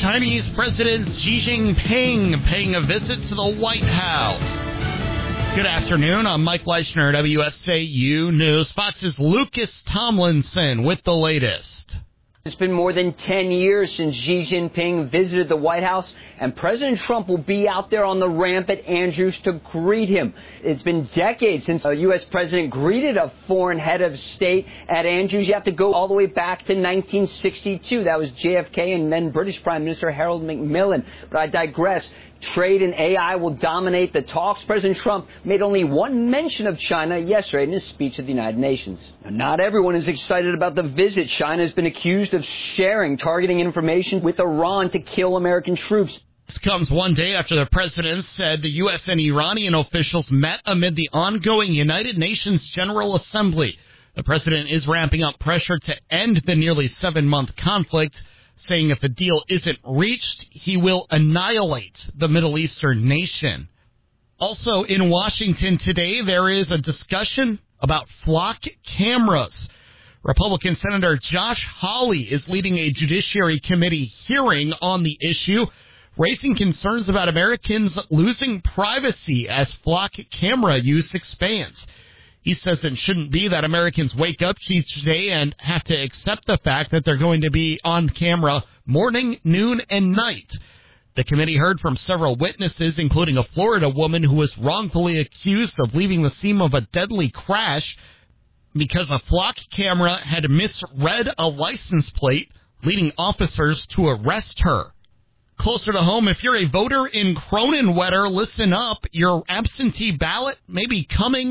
Chinese President Xi Jinping paying a visit to the White House. Good afternoon. I'm Mike Leishner, WSAU News. Fox's Lucas Tomlinson with the latest. It's been more than 10 years since Xi Jinping visited the White House, and President Trump will be out there on the ramp at Andrews to greet him. It's been decades since a U.S. president greeted a foreign head of state at Andrews. You have to go all the way back to 1962. That was JFK and then British Prime Minister Harold Macmillan. But I digress. Trade and AI will dominate the talks. President Trump made only one mention of China yesterday in his speech at the United Nations. Not everyone is excited about the visit. China has been accused of sharing targeting information with Iran to kill American troops. This comes one day after the president said the U.S. and Iranian officials met amid the ongoing United Nations General Assembly. The president is ramping up pressure to end the nearly 7-month conflict, saying if a deal isn't reached, he will annihilate the Middle Eastern nation. Also in Washington today, there is a discussion about flock cameras. Republican Senator Josh Hawley is leading a Judiciary Committee hearing on the issue, raising concerns about Americans losing privacy as flock camera use expands. He says it shouldn't be that Americans wake up each day and have to accept the fact that they're going to be on camera morning, noon, and night. The committee heard from several witnesses, including a Florida woman who was wrongfully accused of leaving the scene of a deadly crash because a flock camera had misread a license plate, leading officers to arrest her. Closer to home, if you're a voter in Cronenwedder, listen up. Your absentee ballot may be coming